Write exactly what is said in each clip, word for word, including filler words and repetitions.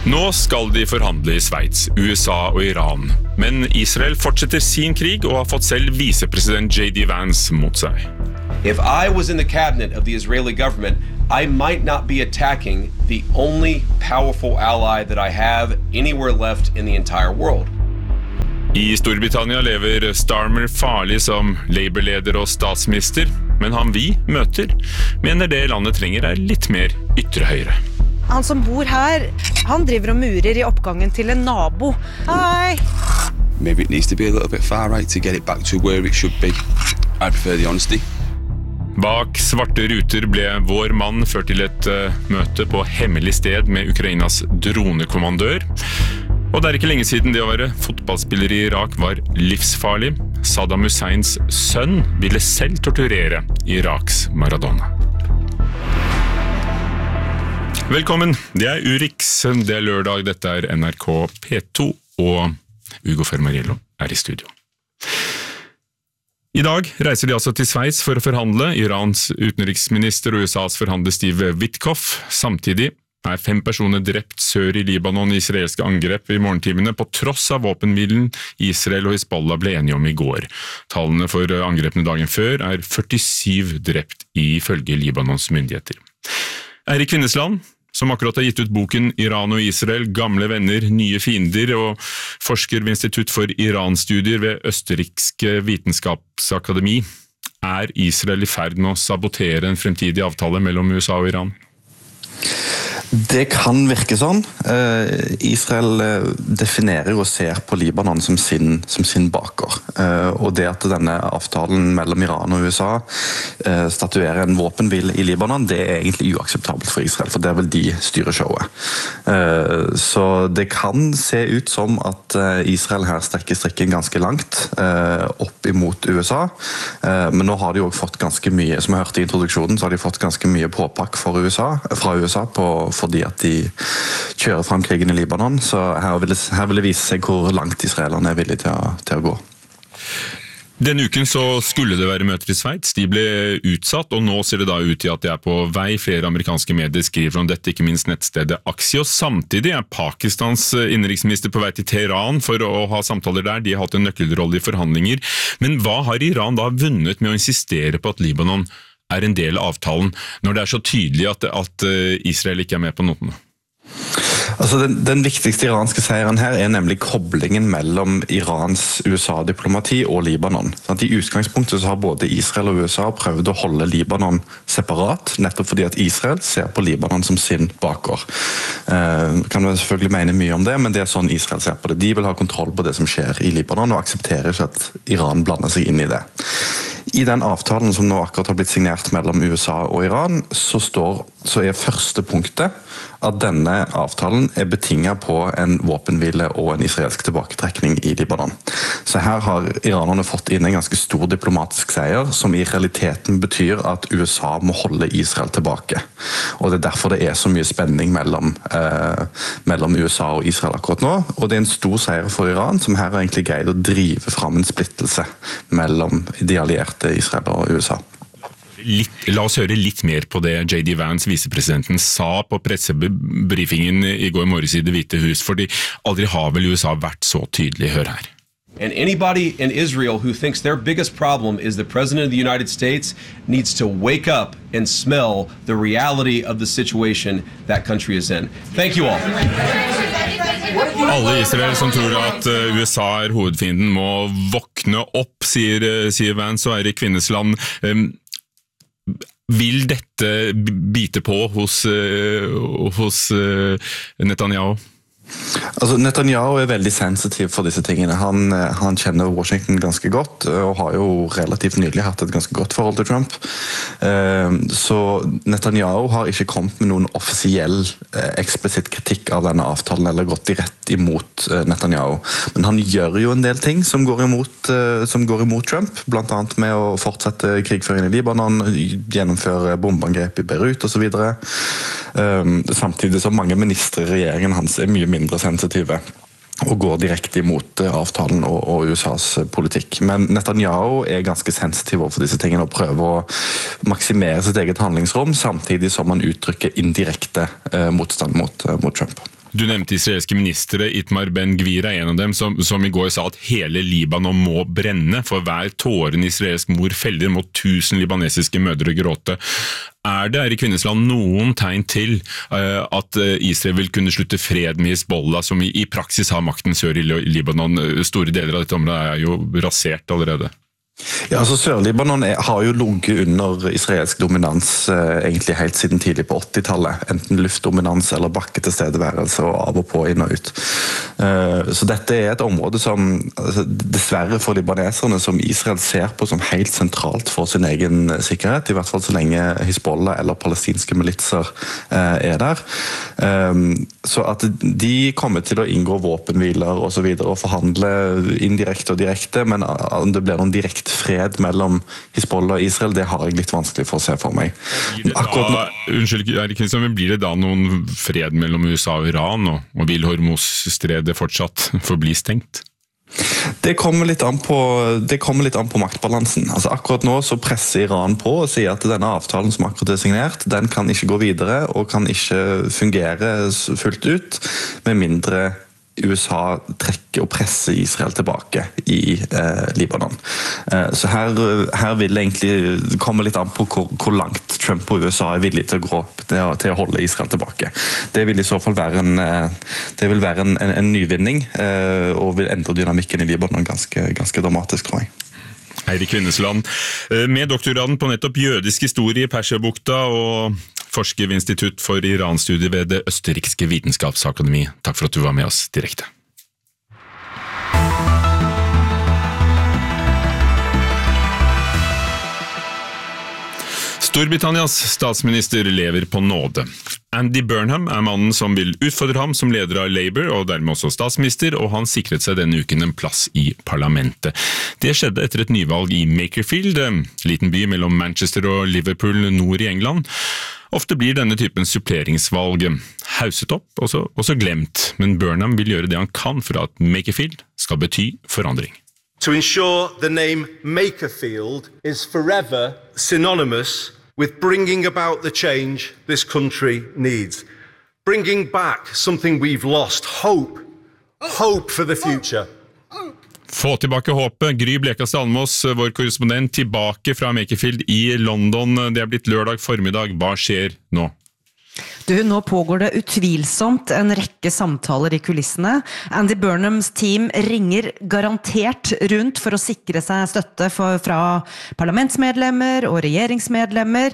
Nå skal de forhandle I Sveits, USA og Iran. Men Israel fortsetter sin krig og har fått selv visepresident J D Vance mot seg. If I was in the cabinet of the Israeli government, I might not be attacking the only powerful ally that I have anywhere left in the entire world. I Storbritannia lever Starmer farlig som Labour-leder og statsminister, men han vi møter mener det landet trenger er litt mer ytre høyre. Han som bor her, han driver og murer I oppgangen til en nabo. Hei! Maybe it needs to be a little bit far right to get it back to where it should be. I prefer the honesty. Bak svarte ruter ble vår mann ført til et uh, møte på hemmelig sted med Ukrainas dronekommandør. Og det er ikke lenge siden det å være fotballspiller I Irak var livsfarlig. Saddam Husseins sønn ville selv torturere Iraks Maradona. Velkommen, det er Urix, det er lørdag, dette er N R K P to, og Ugo Fermariello er I studio. I dag reiser de altså til Sveits for å forhandle. Irans utenriksminister og USAs forhandler Steve Witkoff. Samtidig er fem personer drept sør I Libanon I israelske angrep I morgentimene, på tross av våpenhvilen Israel og Hizbollah ble enige om I går. Tallene for angrepene dagen før er førtisju drept ifølge Libanons myndigheter. Eirik Kvinnesland, som akkurat har gitt ut boken Iran og Israel, gamle venner, nye fiender, og forsker ved Institutt for Iran-studier ved Østerrikske Vitenskapsakademi. Er Israel I ferd med å sabotere en fremtidig avtale mellom USA og Iran? Det kan virke sånn. Israel definerer og ser på Libanon som sin, som sin baker. Og det at denne avtalen mellom Iran og USA statuerer en våpenhvile I Libanon, det er egentlig uakseptabelt for Israel, for det vil de styre showet. Så det kan se ut som at Israel her strekker strikken ganske langt opp imot USA, men nå har de jo fått ganske mye, som jeg hørte I introduksjonen, så har de fått ganske mye påpakk for USA, fra USA på fordi at de kjører frem krigen I Libanon, så her vil det, her vil det vise seg hvor langt israelerne er villige til å, til å gå. Denne uken så skulle det være møter I Sveits, de ble utsatt, og nå ser det da ut til at de er på vei. Flere amerikanske medier skriver om dette, ikke minst nettstedet Axios. Samtidig er Pakistans innenriksminister på vei til Teheran for å ha samtaler der. De har hatt en nøkkelrolle I forhandlinger. Men hva har Iran da vunnet med å insistere på at Libanon er en del av avtalen, når det er så tydelig at, at Israel ikke er med på noten? Altså den, den viktigste iranske seieren her er nemlig koblingen mellom Irans USA-diplomati og Libanon. Sånn, I utgangspunktet så har både Israel og USA prøvd å holde Libanon separat, nettopp fordi at Israel ser på Libanon som sin baker. Eh, kan man selvfølgelig mene mye om det, men det er sånn Israel ser på det. De vil ha kontroll på det som skjer I Libanon, og aksepterer ikke at Iran blander seg inn I det. I den avtalen som nå akkurat har blitt signert mellom USA og Iran, så, står, så er første punktet at denne avtalen er betinget på en våpenhvile og en israelsk tilbaketrekning I Libanon. Så her har iranerne fått inn en ganske stor diplomatisk seier, som I realiteten betyr at USA må holde Israel tilbake. Og det er derfor det er så mye spenning mellom, eh, mellom USA og Israel akkurat nå. Og det er en stor seier for Iran, som her har egentlig greid å drive fram en splittelse mellom de allierte Israel og USA. Litt, la oss høre litt mer på det J D Vance, visepresidenten, sa på pressebriefingen I går morges I Det hvite hus, fordi aldri har vel USA vært så tydelig. Hør her. And anybody in Israel who thinks their biggest problem is the president of the United States needs to wake up and smell the reality of the situation that country is in. Thank you all. Alle I Israel som tror at USA er hovedfienden må våkne opp, sier, sier Vance og Eirik Kvinnesland. Um, Vil dette bite på hos, hos Netanyahu? Altså, Netanyahu er veldig sensitiv for disse tingene. Han, han kjenner Washington ganske godt, og har jo relativt nylig hatt et ganske godt forhold til Trump. Så Netanyahu har ikke kommet med noen offisiell eksplisitt kritikk av denne avtalen, eller gått dirett imot Netanyahu. Men han gjør jo en del ting som går imot, som går imot Trump, blant annet med å fortsette krigføringen I Libanon, gjennomføre bombeangrep I Beirut og så videre. Samtidig som mange ministre I regjeringen hans er mye mindre sensitive og går direkte imot avtalen og, og USAs politikk. Men Netanyahu er ganske sensitiv overfor disse tingene og prøver å maksimere sitt eget handlingsrom, samtidig som han uttrykker indirekte eh, motstand mot, eh, mot Trump. Du nevnte israelske ministere, Itamar Ben-Gvir er en av dem, som, som i går sa at hele Libanon må brenne, for hver tåre en israelsk mor feller må tusen libanesiske mødre gråte. Er det, er i Kvinnesland, noen tegn til uh, at Israel vil kunne slutte fred med Hezbollah, som i, i praksis har makten sør i Libanon? Store deler av dette området er jo rasert allerede. Ja, altså Sør-Libanon er, har jo ligget under israelsk dominans eh, egentlig helt siden tidlig på åttitallet. Enten luftdominans eller bakketilstedeværelse og av og på inn og ut. Eh, så dette er et område som altså, dessverre for libaneserne som Israel ser på som helt sentralt for sin egen sikkerhet, i hvert fall så lenge Hezbollah eller palestinske militser eh, er der. Eh, så at de kommer til å inngå våpenhviler og så videre og forhandle indirekte og direkte, men om det blir noen direkte fred mellom Hezbollah og Israel, det har jeg litt vanskelig for å se for meg. Akkurat nå... Unnskyld, men blir det da noen fred mellom U S A og Iran, og, og vil Hormuz-stredet fortsatt forbli stengt? Det kommer litt an på, det kommer litt an på maktbalansen. Altså akkurat nå så presser Iran på og sier at denne avtalen som akkurat er signert, den kan ikke gå videre og kan ikke fungere fullt ut, med mindre U S A trekker og presser Israel tilbake i eh, Libanon. Eh, så her, her vil det egentlig komme litt an på hvor, hvor langt Trump og U S A er villig til å gå til, til å holde Israel tilbake. Det vil i så fall være en, det vil være en, en, en nyvinning eh, og vil endre dynamikken i Libanon ganske, ganske dramatisk, tror jeg. Eirik Kvinnesland, med doktorgraden på nettopp jødisk historie i Persiabukta og forsker ved Institutt for Iran-studier ved det Østerrikske Vitenskapsakademi. Takk for at du var med oss direkte. Storbritannias statsminister lever på nåde. Andy Burnham er mannen som vil utfordre ham som leder av Labour, og dermed også statsminister, og han sikret seg denne uken en plass i parlamentet. Det skjedde etter et nyvalg i Makerfield, en liten by mellom Manchester og Liverpool nord i England. Ofte blir denne typen suppleringsvalg hauset opp, og så, og så glemt, men Burnham vil gjøre det han kan for at Makerfield skal bety forandring. To ensure the name Makerfield is forever synonymous with bringing about the change this country needs. Bringing back something we've lost, hope. Hope for the future. Få tilbake håpet. Gry Blekastad Almås, vår korrespondent, tilbake fra Makerfield i London. Det er blitt lørdag formiddag. Hva skjer nå? Du, nå pågår det utvilsomt en rekke samtaler i kulissene. Andy Burnhams team ringer garantert rundt for å sikre seg støtte for, fra parlamentsmedlemmer og regjeringsmedlemmer,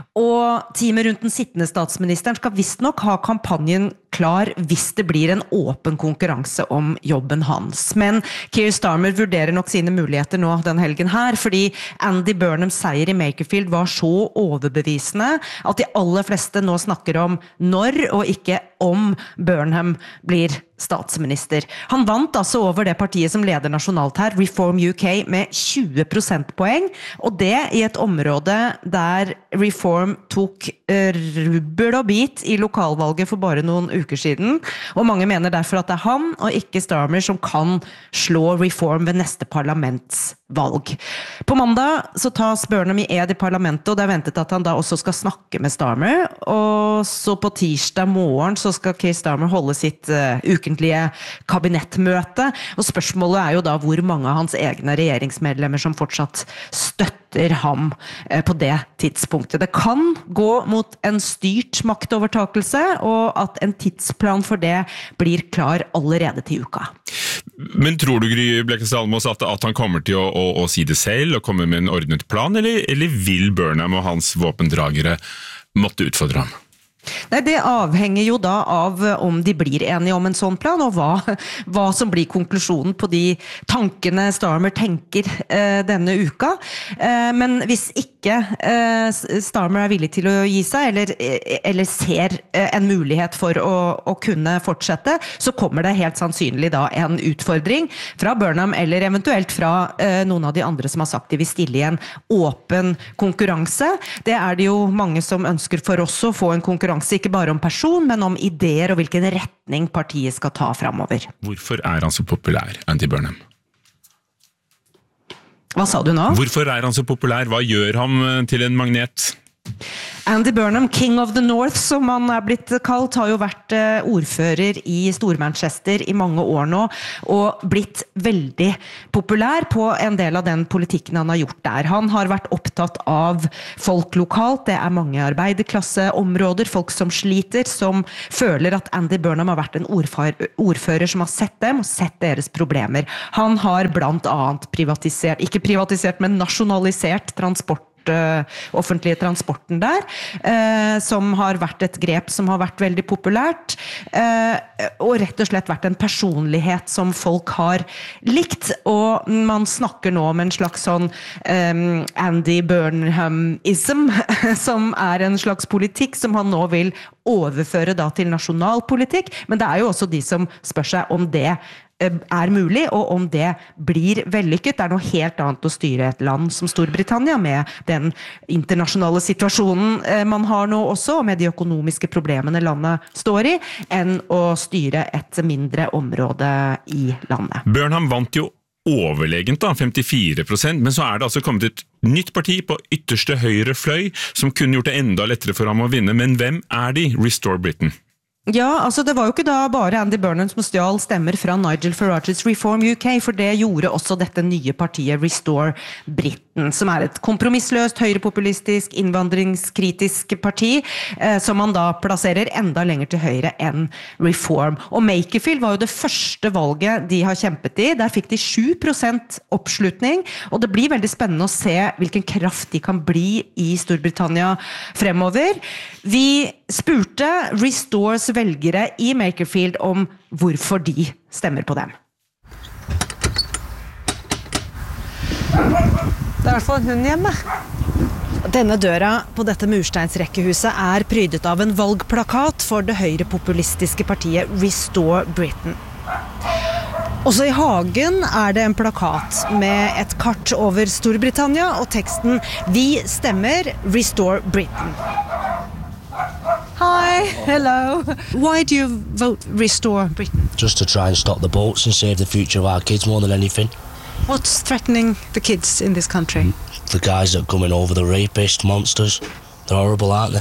og teamet rundt den sittende statsministeren skal visst nok ha kampanjen klar hvis det blir en åpen konkurranse om jobben hans. Men Keir Starmer vurderer nok sine muligheter nå den helgen her, fordi Andy Burnhams seier i Makerfield var så overbevisende at de aller fleste nå snakker om når og ikke om Burnham blir statsminister. Han vant altså over det partiet som leder nasjonalt her, Reform U K, med tjue prosentpoeng, og det i et område der Reform tok rubbel og bit i lokalvalget for bare noen uker siden, og mange mener derfor at det er han og ikke Starmer som kan slå Reform ved neste parlamentsvalg. På mandag så tas Burnham i ed i parlamentet, og det er ventet at han da også skal snakke med Starmer, og så på tirsdag morgen så skal Keir Starmer holde sitt uh, ukentlige kabinettmøte, og spørsmålet er jo da hvor mange av hans egne regjeringsmedlemmer som fortsatt støtter ham uh, på det tidspunktet. Det kan gå mot en styrt maktovertakelse, og at en tidsplan for det blir klar allerede til uka. Men tror du, Gry Blekastad Almås, at, at han kommer til å, å, å si det selv og komme med en ordnet plan, eller, eller vil Burnham og hans våpendragere måtte utfordre ham? Nei, det avhenger jo da av om de blir enige om en sånn plan, og hva, hva som blir konklusjonen på de tankene Starmer tenker eh, denne uka. Eh, men hvis ikke eh, Starmer er villig til å gi seg, eller, eller ser eh, en mulighet for å, å kunne fortsette, så kommer det helt sannsynlig da en utfordring fra Burnham, eller eventuelt fra eh, noen av de andre som har sagt de vil stille i en åpen konkurranse. Det er det jo mange som ønsker for oss å få en konkurranse, ikke bare om person, men om ideer og hvilken retning partiet skal ta fremover. Hvorfor er han så populær, Andy Burnham? Hva sa du nå? Hvorfor er han så populær? Hva gjør ham til en magnet? Andy Burnham, King of the North, som han er blitt kalt, har jo vært ordfører i Stor-Manchester i mange år nå, og blitt veldig populær på en del av den politikken han har gjort der. Han har vært opptatt av folk lokalt, det er mange arbeiderklasseområder, folk som sliter, som føler at Andy Burnham har vært en ordfører, ordfører som har sett dem og sett deres problemer. Han har blant annet privatisert, ikke privatisert, men nasjonalisert transport, offentlige transporten der, eh, som har vært et grep som har vært veldig populært, eh, og rett og slett vært en personlighet som folk har likt, og man snakker nå om en slags sånn eh, Andy Burnham-ism, som er en slags politikk som han nå vil overføre da til nasjonalpolitikk, men det er jo også de som spør seg om det er mulig, og om det blir vellykket. Det er noe helt annet å styre et land som Storbritannia med den internasjonale situasjonen man har nå også, og med de økonomiske problemene landet står i, enn å styre et mindre område i landet. Burnham vant jo overlegent da, femtifire prosent, men så er det altså kommet et nytt parti på ytterste høyre fløy, som kunne gjort det enda lettere for ham å vinne, men hvem er de? Restore Britain. Ja, altså det var jo ikke da bare Andy Burnham som stjal stemmer fra Nigel Farages Reform U K, for det gjorde også dette nye partiet Restore Britain, som er et kompromissløst, høyrepopulistisk, innvandringskritisk parti, eh, som man da plasserer enda lenger til høyre enn Reform. Og Makerfield var jo det første valget de har kjempet i. Der fikk de sju prosent oppslutning, og det blir veldig spennende å se hvilken kraft de kan bli i Storbritannia fremover. Vi spurte Restores velgere i Makerfield om hvorfor de stemmer på dem. Det er i hvert fall en hund hjemme. Denne døra på dette mursteinsrekkehuset er prydet av en valgplakat for det høyrepopulistiske partiet Restore Britain. Også i hagen er det en plakat med et kart over Storbritannia og teksten «Vi stemmer Restore Britain». Hi, hello. Why do you vote Restore Britain? Just to try and stop the boats and save the future of our kids more than anything. What's threatening the kids in this country? The guys that are coming over, the rapist monsters. They're horrible, aren't they?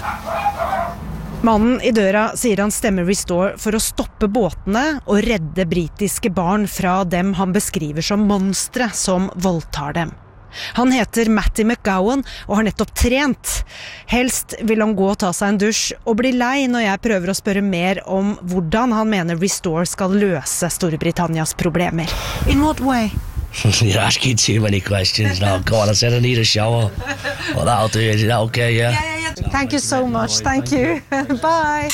Mannen i døra sier han stemmer Restore for å stoppe båtene og redde britiske barn fra dem han beskriver som monstre som voldtar dem. Han heter Matty McGowan og har nettopp trent. Helst vil han gå og ta seg en dusj og bli lei når jeg prøver å spørre mer om hvordan han mener Restore skal løse Storbritannias problemer. In what way? You're asking too many questions now. Go on, I said I need a shower. Well, that'll do it. Is that okay, yeah? Yeah, yeah, yeah. Thank you so much. Thank you. Bye.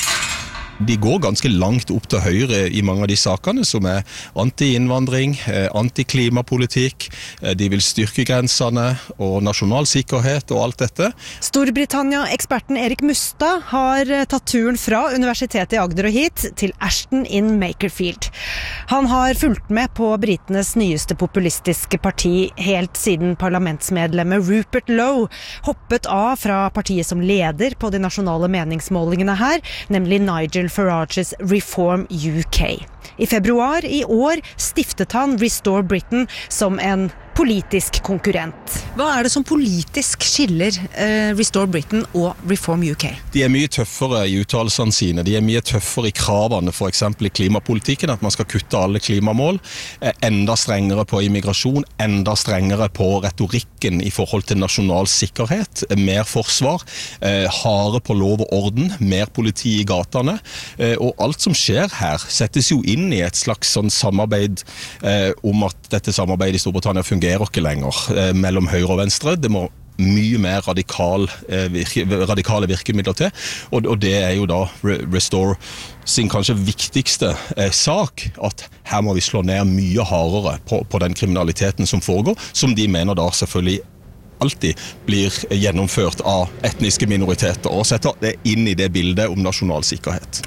De går ganske langt opp til høyre i mange av de sakene som er anti-innvandring, anti-klimapolitikk, de vil styrke grensene og nasjonal sikkerhet og alt dette. Storbritannia-eksperten Erik Mustad har tatt turen fra Universitetet i Agder og hit til Ashton in Makerfield. Han har fulgt med på britenes nyeste populistiske parti helt siden parlamentsmedlemmet Rupert Lowe hoppet av fra partiet som leder på de nasjonale meningsmålingene her, nemlig Nigel Farages Reform U K. I februar i år stiftet han Restore Britain som en politisk konkurrent. Hva er det som politisk skiller eh, Restore Britain og Reform U K? De er mye tøffere i uttalelsene sine, de er mye tøffere i kravene, for eksempel i klimapolitikken, at man skal kutte alle klimamål, eh, enda strengere på immigrasjon, enda strengere på retorikken i forhold til nasjonal sikkerhet, mer forsvar, eh, harde på lov og orden, mer politi i gatene, eh, og alt som skjer her settes jo inn i et slags sånn samarbeid eh, om at dette samarbeidet i Storbritannia fungerer ikke lenger eh, mellom høyre og venstre. Det må mye mer radikal, eh, virke, radikale virkemidler til, og, og det er jo da Restore sin kanskje viktigste eh, sak, at her må vi slå ned mye hardere på, på den kriminaliteten som foregår, som de mener da selvfølgelig alltid blir gjennomført av etniske minoriteter, og setter det inn i det bildet om nasjonal sikkerhet.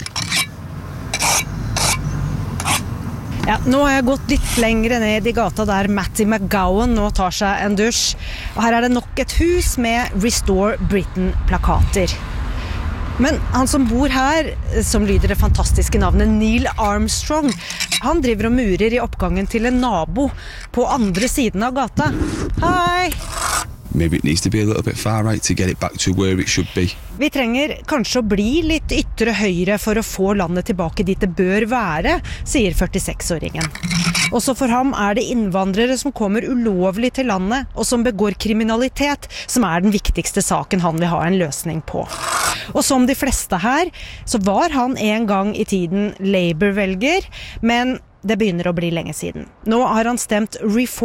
Ja, nå har jeg gått litt lengre ned i gata der Matty McGowan nå tar seg en dusj. Og her er det nok et hus med Restore Britain-plakater. Men han som bor her, som lyder det fantastiske navnet Neil Armstrong, han driver og murer i oppgangen til en nabo på andre siden av gata. Hei! maybe it needs to be a little bit far right to get it back to where it should be. Vi trenger kanskje å bli litt ytre høyre for å få landet tilbake dit det bør være, sier førtiseks-åringen. Også for ham er det innvandrere som kommer ulovlig til landet, og som begår kriminalitet, som er den viktigste saken han vil ha en løsning på. Og som de fleste her, så var han en gang i tiden Labour-velger, men det begynner å bli lenge siden. Nå har han stemt Reform